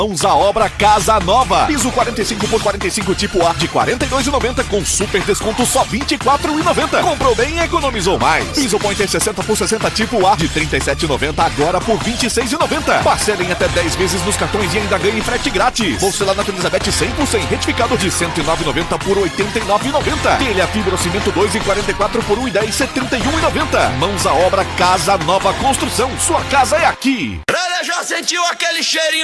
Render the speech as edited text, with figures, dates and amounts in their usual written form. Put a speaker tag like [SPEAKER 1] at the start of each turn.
[SPEAKER 1] Mãos à obra Casa Nova. Piso 45 por 45 tipo A de R$ 42,90 com super desconto só R$ 24,90. Comprou bem e economizou mais. Piso Pointer 60 por 60 tipo A de R$ 37,90 agora por R$ 26,90. Parcelem até 10 vezes nos cartões e ainda ganhem frete grátis. Bolsa na Elizabeth 100% retificado de R$ 109,90 por R$ 89,90. Telha fibrocimento 2,44 por R$ 1,10, R$ 71,90. Mãos à obra Casa Nova Construção. Sua casa é aqui.
[SPEAKER 2] Já sentiu aquele cheirinho